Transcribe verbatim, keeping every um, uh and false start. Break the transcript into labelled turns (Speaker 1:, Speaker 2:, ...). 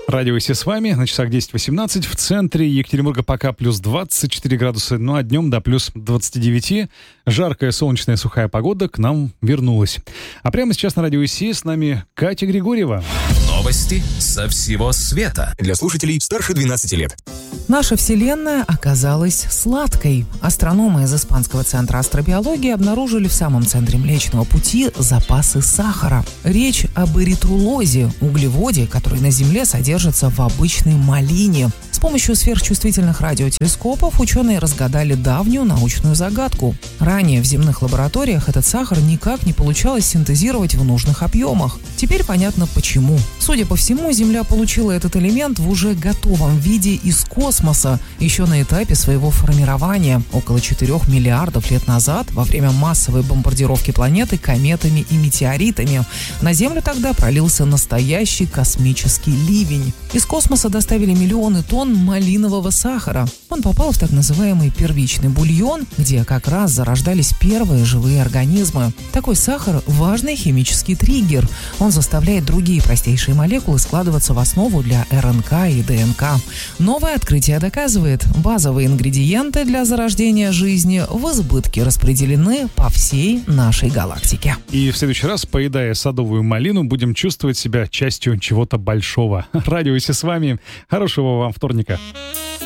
Speaker 1: Радио «Иси» с вами. На часах десять восемнадцать. В центре Екатеринбурга пока плюс двадцать четыре градуса, ну а днем до плюс двадцать девять. Жаркая, солнечная, сухая погода к нам вернулась. А прямо сейчас на Радио «Иси» с нами Катя Григорьева.
Speaker 2: Новости со всего света. Для слушателей старше двенадцати лет.
Speaker 3: Наша Вселенная оказалась сладкой. Астрономы из Испанского центра астробиологии обнаружили в самом центре Млечного Пути запасы сахара. Речь об эритрулозе, углеводе, который на Земле содержится в обычной малине. С помощью сверхчувствительных радиотелескопов ученые разгадали давнюю научную загадку. Ранее в земных лабораториях этот сахар никак не получалось синтезировать в нужных объемах. Теперь понятно почему. Судя по всему, Земля получила этот элемент в уже готовом виде из космоса, еще на этапе своего формирования, около четырёх миллиардов лет назад, во время массовой бомбардировки планеты кометами и метеоритами. На Землю тогда пролился настоящий космический ливень. Из космоса доставили миллионы тонн малинового сахара. Он попал в так называемый первичный бульон, где как раз зарождались первые живые организмы. Такой сахар – важный химический триггер. Он заставляет другие простейшие молекулы складываться в основу для эр эн ка и дэ эн ка. Новое открытие доказывает, базовые ингредиенты для зарождения жизни в избытке распределены по всей нашей галактике.
Speaker 1: И в следующий раз, поедая садовую малину, будем чувствовать себя частью чего-то большого. Радио «Иси» с вами. Хорошего вам вторника.